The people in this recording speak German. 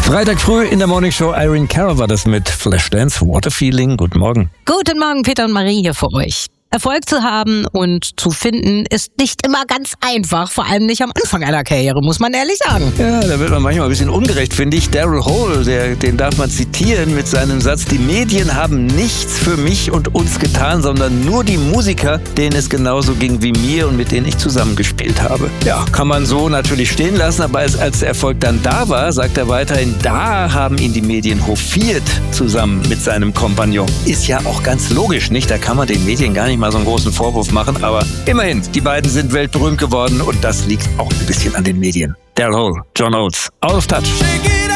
Freitag früh in der Morning Show, Irene Cara war das mit Flashdance, What a Feeling. Guten Morgen. Guten Morgen, Peter und Marie hier für euch. Erfolg zu haben und zu finden ist nicht immer ganz einfach, vor allem nicht am Anfang einer Karriere, muss man ehrlich sagen. Ja, da wird man manchmal ein bisschen ungerecht, finde ich. Daryl Hall, den darf man zitieren mit seinem Satz: Die Medien haben nichts für mich und uns getan, sondern nur die Musiker, denen es genauso ging wie mir und mit denen ich zusammengespielt habe. Ja, kann man so natürlich stehen lassen, aber als der Erfolg dann da war, sagt er weiterhin, da haben ihn die Medien hofiert, zusammen mit seinem Kompagnon. Ist ja auch ganz logisch, nicht? Da kann man den Medien gar nicht mal so einen großen Vorwurf machen, aber immerhin, die beiden sind weltberühmt geworden und das liegt auch ein bisschen an den Medien. Daryl Hall, John Oates, Out of Touch.